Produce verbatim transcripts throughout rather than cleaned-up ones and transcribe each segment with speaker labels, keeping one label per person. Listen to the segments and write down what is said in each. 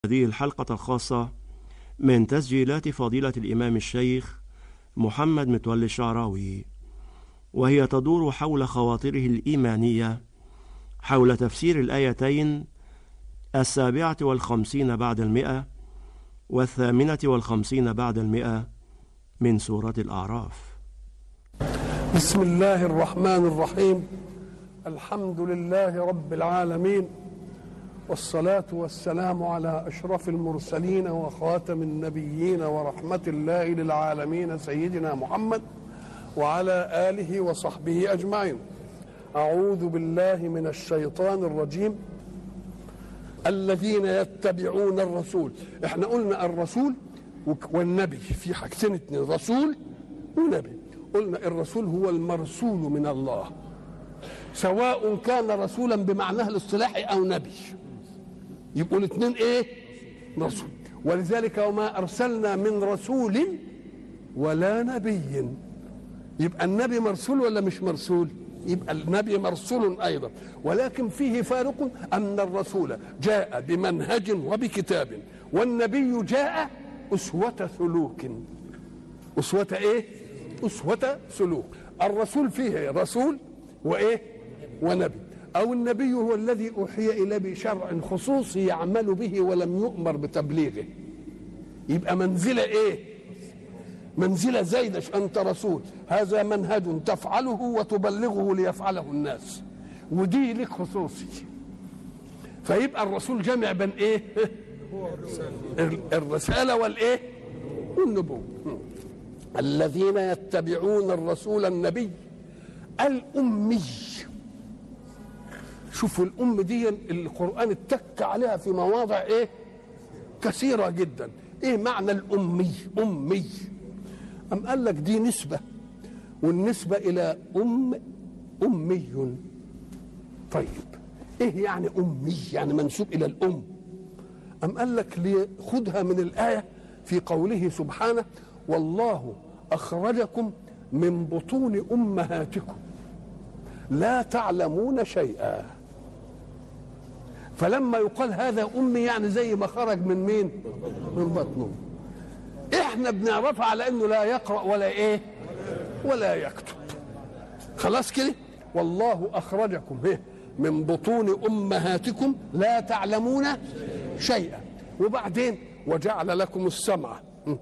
Speaker 1: هذه الحلقة الخاصة من تسجيلات فضيلة الإمام الشيخ محمد متولي الشعراوي، وهي تدور حول خواطره الإيمانية حول تفسير الآيتين السابعة والخمسين بعد المئة والثامنة والخمسين بعد المئة من سورة الأعراف.
Speaker 2: بسم الله الرحمن الرحيم. الحمد لله رب العالمين، والصلاة والسلام على أشرف المرسلين وخاتم النبيين ورحمة الله للعالمين سيدنا محمد وعلى آله وصحبه أجمعين. أعوذ بالله من الشيطان الرجيم. الذين يتبعون الرسول، احنا قلنا الرسول والنبي في حاجتين اتنين، رسول ونبي. قلنا الرسول هو المرسول من الله، سواء كان رسولا بمعناه الاصطلاحي أو نبي، يبقوا الاثنين ايه؟ رسول. ولذلك وما ارسلنا من رسول ولا نبي، يبقى النبي مرسول ولا مش مرسول؟ يبقى النبي مرسول ايضا، ولكن فيه فارق، ان الرسول جاء بمنهج وبكتاب، والنبي جاء اسوة سلوك. اسوة ايه؟ اسوة سلوك. الرسول فيه رسول وايه؟ ونبي. أو النبي هو الذي أوحي إليه بشرع خصوصي يعمل به ولم يؤمر بتبليغه، يبقى منزلة إيه؟ منزلة زايدة. أنت رسول، هذا منهج تفعله وتبلغه ليفعله الناس، ودي لك خصوصي. فيبقى الرسول جمع بين إيه؟ الرسالة والإيه؟ والنبوة. الذين يتبعون الرسول النبي الأمي. شوفوا الأم دي القرآن اتك عليها في مواضع ايه كثيرة جدا. ايه معنى الأمي؟ أمي أم قال لك دي نسبة، والنسبة إلى أم أمي. طيب ايه يعني أمي؟ يعني منسوب إلى الأم. أم قال لك لخدها من الآية في قوله سبحانه: والله أخرجكم من بطون أمهاتكم لا تعلمون شيئا. فلما يقال هذا أمي يعني زي ما خرج من مين؟ من بطنه. احنا بنعرفها على انه لا يقرأ ولا ايه ولا يكتب. خلاص كده. والله أخرجكم من بطون أمهاتكم لا تعلمون شيئا. وبعدين وجعل لكم السمع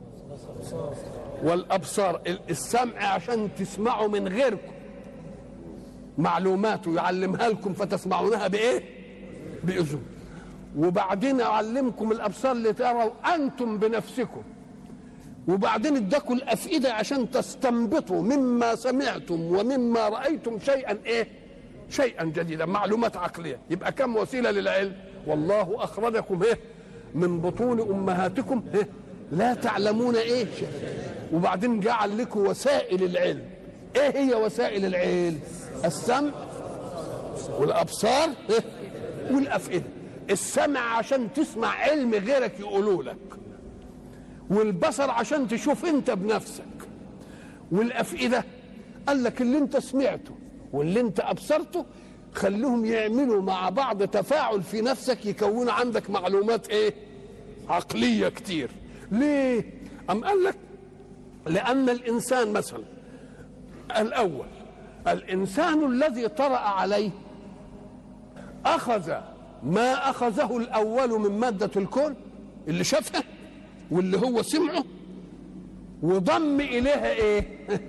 Speaker 2: والأبصار. السمع عشان تسمعوا من غيركم معلومات يعلمها لكم فتسمعونها بايه؟ باذن. وبعدين يعلمكم الابصار لتروا انتم بنفسكم. وبعدين اداكم الافئده عشان تستنبطوا مما سمعتم ومما رايتم شيئا ايه؟ شيئا جديدا، معلومات عقليه. يبقى كم وسيله للعلم؟ والله اخرجكم ايه؟ من بطون امهاتكم ايه؟ لا تعلمون ايه؟ وبعدين جعل لكم وسائل العلم. ايه هي وسائل العلم؟ السمع والابصار والافئده. السمع عشان تسمع علم غيرك يقولوا لك، والبصر عشان تشوف انت بنفسك، والافئده قال لك اللي انت سمعته واللي انت ابصرته خليهم يعملوا مع بعض تفاعل في نفسك، يكونوا عندك معلومات ايه؟ عقليه كتير. ليه؟ ام قال لك لان الانسان مثلا الاول، الإنسان الذي طرأ عليه أخذ ما أخذه الأول من مادة الكون اللي شافها واللي هو سمعه، وضم إليها إيه؟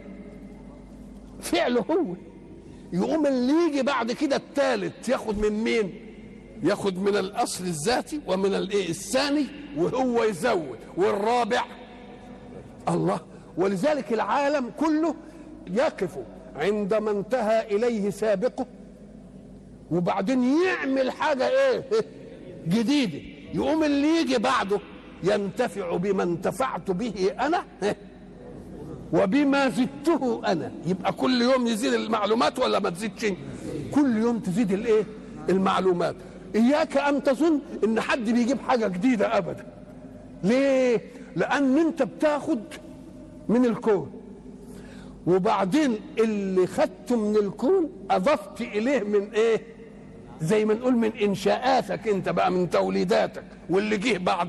Speaker 2: فعله هو. يقوم اللي يجي بعد كده الثالث ياخد من مين؟ ياخد من الأصل الذاتي ومن الإيه الثاني، وهو يزود، والرابع الله. ولذلك العالم كله يقف عندما انتهى إليه سابقه، وبعدين يعمل حاجة إيه؟ جديدة، يقوم اللي يجي بعده ينتفع بما انتفعت به أنا وبما زدته أنا. يبقى كل يوم يزيد المعلومات ولا ما تزيدش؟ كل يوم تزيد الإيه؟ المعلومات. إياك أن تظن إن حد بيجيب حاجة جديدة أبدا. ليه؟ لأن أنت بتاخد من الكون، وبعدين اللي خدته من الكون اضفت اليه من ايه؟ زي ما نقول من انشاءاتك انت بقى، من توليداتك واللي جه بعد